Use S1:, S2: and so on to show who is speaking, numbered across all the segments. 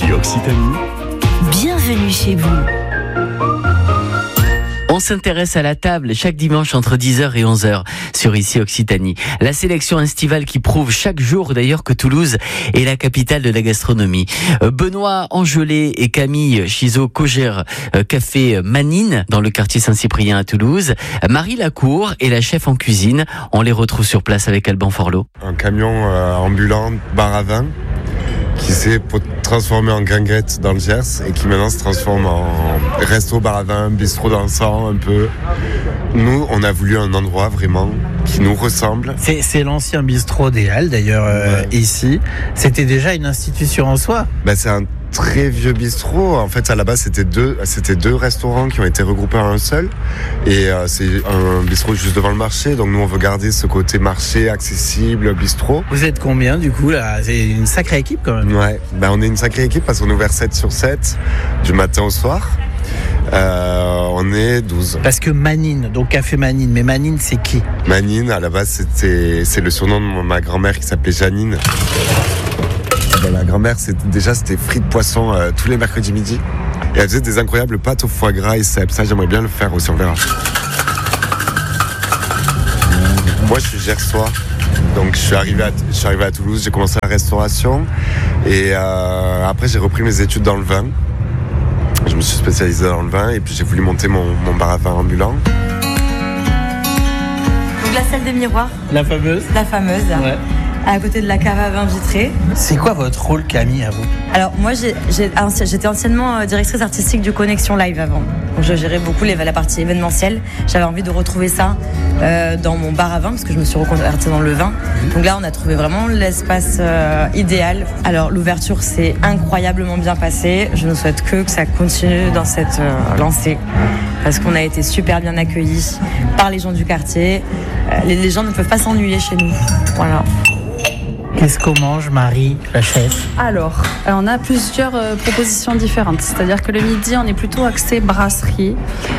S1: Ici Occitanie.
S2: Bienvenue chez vous.
S3: On s'intéresse à la table chaque dimanche entre 10h et 11h sur Ici Occitanie. La sélection estivale qui prouve chaque jour d'ailleurs que Toulouse est la capitale de la gastronomie. Benoît Angelé et Camille Chizot gèrent Café Manine dans le quartier Saint-Cyprien à Toulouse. Marie Lacour est la chef en cuisine. On les retrouve sur place avec Alban Forlot.
S4: Un camion ambulant bar à vin qui s'est transformé en guinguette dans le Gers et qui maintenant se transforme en resto, bar à vin, bistrot dansant un peu. Nous, on a voulu un endroit vraiment qui nous ressemble.
S5: C'est l'ancien bistrot des Halles d'ailleurs ici. C'était déjà une institution en soi.
S4: C'est un très vieux bistrot. En fait, à la base, c'était deux restaurants qui ont été regroupés en un seul. Et c'est un bistrot juste devant le marché. Donc nous, on veut garder ce côté marché, accessible, bistrot.
S5: Vous êtes combien du coup là ? C'est une sacrée équipe quand même.
S4: Ouais, on est une sacrée équipe parce qu'on est ouvert 7/7 du matin au soir. On est 12.
S5: Parce que Manine, donc Café Manine, mais Manine c'est qui ?
S4: Manine, à la base, c'est le surnom de ma grand-mère qui s'appelait Janine. La grand-mère, c'était frites poisson tous les mercredis midi. Et elle faisait des incroyables pâtes au foie gras et cèpes. Ça, j'aimerais bien le faire aussi, on verra. Moi, je suis gersois. Donc, je suis arrivé à Toulouse, j'ai commencé la restauration. Et après, j'ai repris mes études dans le vin. Je me suis spécialisé dans le vin et puis j'ai voulu monter mon bar à vin ambulant.
S6: Donc la salle des miroirs.
S5: La fameuse.
S6: Ouais. À côté de la cave à vin vitrée.
S5: C'est quoi votre rôle, Camille, à vous ?
S6: Alors moi j'étais anciennement directrice artistique du Connexion Live avant. Donc je gérais beaucoup la partie événementielle. J'avais envie de retrouver ça dans mon bar à vin parce que je me suis reconvertie dans le vin. Donc là on a trouvé vraiment l'espace idéal. Alors l'ouverture s'est incroyablement bien passée. Je ne souhaite que ça continue dans cette lancée parce qu'on a été super bien accueillis par les gens du quartier. Les gens ne peuvent pas s'ennuyer chez nous. Voilà.
S5: Qu'est-ce qu'on mange, Marie, la chef ?
S7: Alors, on a plusieurs propositions différentes. C'est-à-dire que le midi, on est plutôt axé brasserie.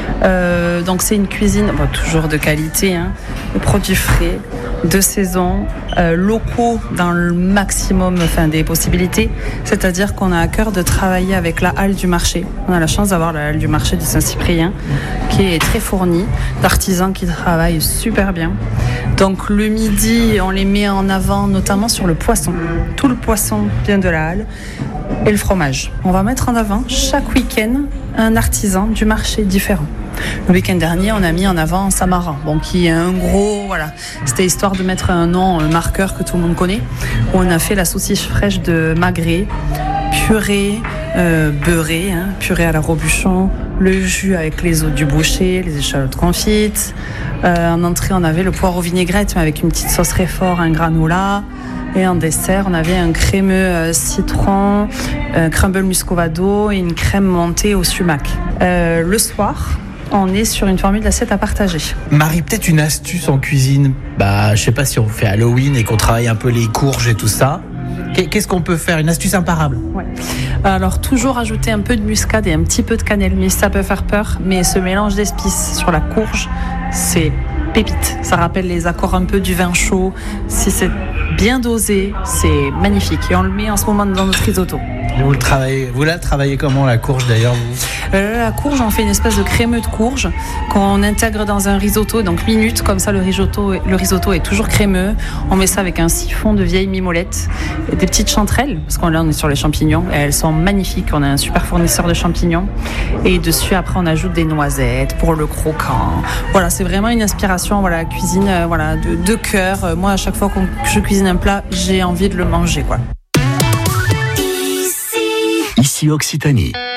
S7: Donc, c'est une cuisine toujours de qualité, de produits frais, de saison, locaux dans le maximum des possibilités. C'est-à-dire qu'on a à cœur de travailler avec la halle du marché. On a la chance d'avoir la halle du marché du Saint-Cyprien qui est très fournie, d'artisans qui travaillent super bien. Donc le midi, on les met en avant notamment sur le poisson. Tout le poisson vient de la halle et le fromage. On va mettre en avant chaque week-end un artisan du marché différent. Le week-end dernier, on a mis en avant Samarin, qui est un gros, c'était histoire de mettre un nom, un marqueur que tout le monde connaît. On a fait la saucisse fraîche de Magret, purée, beurrée, purée à la Robuchon, le jus avec les os du boucher, les échalotes confites. En entrée, on avait le poireau vinaigrette, mais avec une petite sauce Réfort, un granola. Et en dessert, on avait un crémeux citron, crumble muscovado et une crème montée au sumac. Le soir, on est sur une formule d'assiette à partager.
S5: Marie, peut-être une astuce en cuisine ? Je sais pas si on fait Halloween et qu'on travaille un peu les courges et tout ça. Qu'est-ce qu'on peut faire ? Une astuce imparable ?
S7: Ouais. Alors, toujours ajouter un peu de muscade et un petit peu de cannelle. Mais ça peut faire peur. Mais ce mélange d'épices sur la courge, c'est pépite. Ça rappelle les accords un peu du vin chaud. Si c'est bien dosé, c'est magnifique. Et on le met en ce moment dans notre risotto.
S5: Vous la travaillez comment, la courge d'ailleurs, vous ?
S7: La courge, on fait une espèce de crémeux de courge qu'on intègre dans un risotto, donc minute, comme ça le risotto est toujours crémeux. On met ça avec un siphon de vieille mimolette et des petites chanterelles, parce qu'on est sur les champignons et elles sont magnifiques. On a un super fournisseur de champignons et dessus après on ajoute des noisettes pour le croquant. Voilà, c'est vraiment une inspiration, cuisine, de cœur. Moi, à chaque fois que je cuisine un plat, j'ai envie de le manger,
S1: Ici Occitanie.